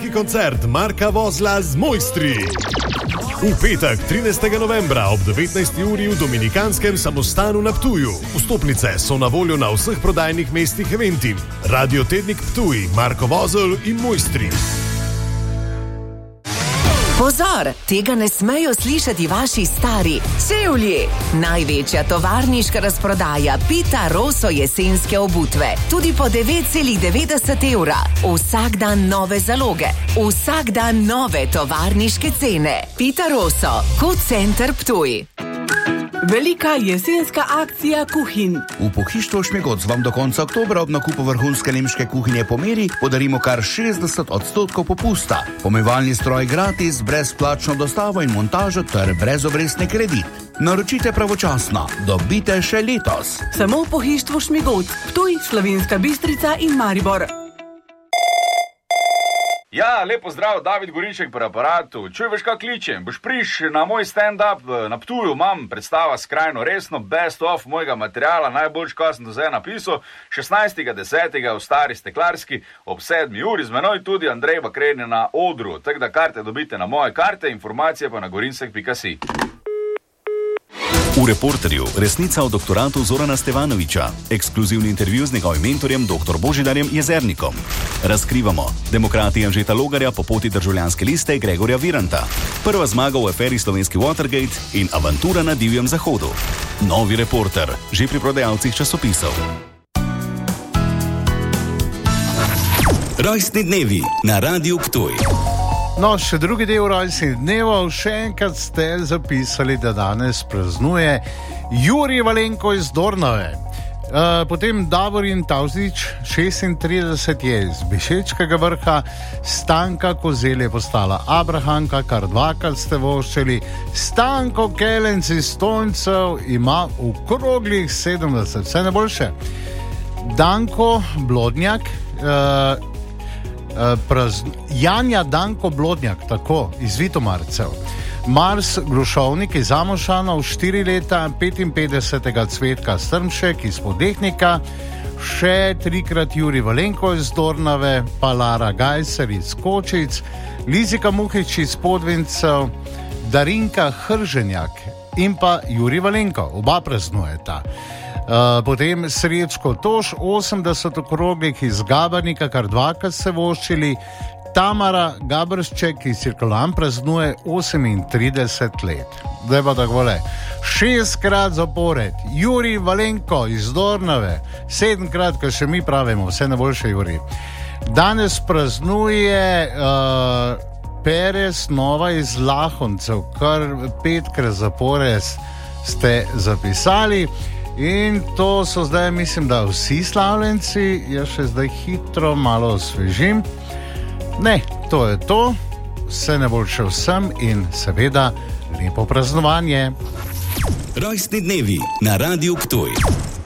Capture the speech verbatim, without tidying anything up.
Veliki koncert Marka Vozla z Mojstri. V petek, trinajstega novembra ob devetnajsti uri v Dominikanskem samostanu na Ptuju. Vstopnice so na voljo na vseh prodajnih mestih Eventim. Radio Tednik Ptuj, Marko Vozel in Mojstri. Pozor, tega ne smejo slišati vaši stari. Čevlji! Največja tovarniška razprodaja Pita Rosso jesenske obutve. Tudi po devet celih devetdeset evra. Vsak dan nove zaloge. Vsak dan nove tovarniške cene. Pita Rosso, Q Center Ptuj. Velika jesenska akcija kuhinj. V Pohištvu Šmigoc vam do konca oktobra ob nakupu vrhunske nemške kuhinje Pomeri podarimo kar šestdeset odstotkov popusta. Pomivalni stroj gratis, brezplačno dostavo in montažo ter brezobrestni kredit. Naročite pravočasno, dobite še letos. Samo v Pohištvu Šmigoc, Ptuj, Slovenska Bistrica in Maribor. Ja, lepo zdrav, David Gorinček pri aparatu. Čuj, veš kak kličem? Boš priš na moj stand-up na Ptuju, imam predstava skrajno resno, best of mojega materiala, najboljš, kaj sem do zdaj napisal, šestnajstega desetega v Stari Steklarski ob sedmi uri, z menoj tudi Andrej Bakreni na odru. Tako da karte dobite na moje karte, informacije pa na gorinsek pika si. V Reporterju resnica o doktoratu Zorana Stevanoviča, ekskluzivni intervju z njegovim mentorjem dr. Božidarjem Jezernikom. Razkrivamo demokrati Anžeta Logarja po poti državljanske liste Gregorja Viranta, prva zmaga v aferi slovenski Watergate in avantura na divjem zahodu. Novi Reporter, že pri prodajalcih časopisov. Rojstni dnevi na Radiu Ptuj. No, še drugi del rojstnih dnevov, še enkrat ste zapisali, da danes praznuje Jurij Valenko iz Dornave. Uh, potem Davorin Tavzič, šestintrideset, je iz Bišečkega Vrha, Stanka Kozel je postala Abrahamka, kar dvakrat ste voščili, Stanko Kelenc iz Stoncev ima v kroglih sedemdeset, vse najboljše. Danko Blodnjak, uh, Prazn... Janja Danko Blodnjak, tako, iz Vitomarcev. Mars Grušovnik iz Amošanov, štiri leta, petinpetdesetega Cvetka Strmšek iz Podehnika, še trikrat Jurij Valenko iz Dornave, pa Lara Gajser iz Kočic, Lizika Muhič iz Podvincev, Darinka Hrženjak in pa Jurij Valenko, oba praznujeta. Uh, potem Srečko Toš, osemdeset okroglih iz Gabarnika, kar dvakrat se voščili. Tamara Gabršček iz Cirkulan praznuje osemintrideset let. Zdaj pa takole, šestkrat zapored Jurij Valenko iz Dornave, sedemkrat, ko še mi pravimo, vse najboljše Jurij. Danes praznuje uh, Perez Nova iz Lahoncev, kar petkrat zapored ste zapisali. In to so zdaj, mislim, da vsi slavljenci. Jaz še zdaj hitro malo osvežim. Ne, to je to. Vse najboljše vsem in seveda lepo praznovanje. Rojstni dnevi na Radiu Ptuj.